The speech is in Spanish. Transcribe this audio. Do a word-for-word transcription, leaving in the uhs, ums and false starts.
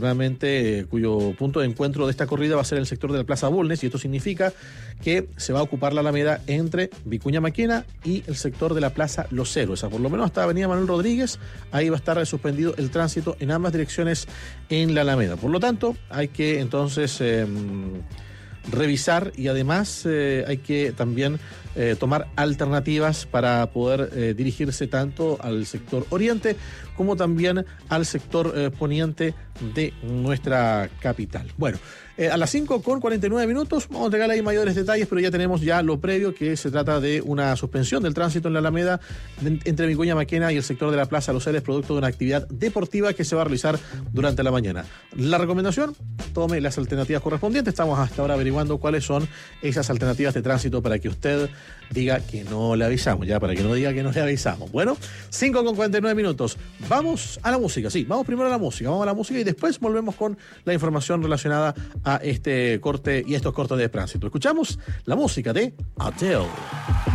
realmente eh, cuyo punto de encuentro de esta corrida va a ser el sector de la Plaza Bulnes, y esto significa que se va a ocupar la alameda entre Vicuña Maquena y el sector de la Plaza Los Héroes. Por lo menos hasta Avenida Manuel Rodríguez, ahí va a estar suspendido el tránsito en ambas direcciones en la alameda. Por lo tanto, hay que entonces eh, revisar, y además eh, hay que también eh, tomar alternativas para poder eh, dirigirse tanto al sector oriente como también al sector eh, poniente de nuestra capital. Bueno, eh, a las cinco con cuarenta y nueve minutos vamos a entregar ahí mayores detalles, pero ya tenemos ya lo previo, que se trata de una suspensión del tránsito en la alameda de, entre Vicuña Maquena y el sector de la Plaza Los Héroes, producto de una actividad deportiva que se va a realizar durante la mañana. La recomendación: tome las alternativas correspondientes. Estamos hasta ahora averiguando cuáles son esas alternativas de tránsito para que usted diga que no le avisamos, ya, para que no diga que no le avisamos. Bueno, cinco con cuarenta y nueve minutos. Vamos a la música, sí, vamos primero a la música, vamos a la música y después volvemos con la información relacionada a este corte y estos cortes de tránsito. Escuchamos la música de Adele.